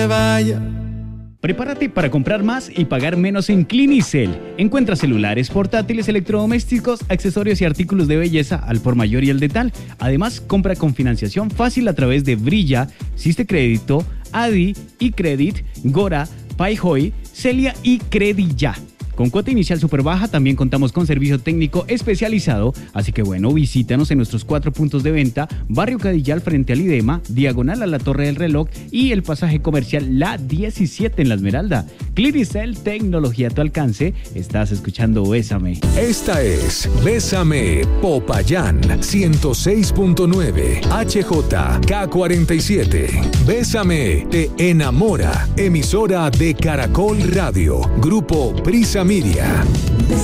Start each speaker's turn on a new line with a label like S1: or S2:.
S1: Vaya.
S2: Prepárate para comprar más y pagar menos en Clinicel. Encuentra celulares, portátiles, electrodomésticos, accesorios y artículos de belleza al por mayor y al detal. Además, compra con financiación fácil a través de Brilla, Siste Crédito, Adi, iCredit, Gora, Payjoy, Celia y Credilla. Con cuota inicial súper baja, también contamos con servicio técnico especializado, así que bueno, visítanos en nuestros 4 puntos de venta, Barrio Cadillal frente al IDEMA, diagonal a la Torre del Reloj y el pasaje comercial La 17 en La Esmeralda. Clinicel, tecnología a tu alcance. Estás escuchando Bésame.
S3: Esta es Bésame Popayán 106.9 HJK47. Bésame te enamora. Emisora de Caracol Radio. Grupo Prisa Media.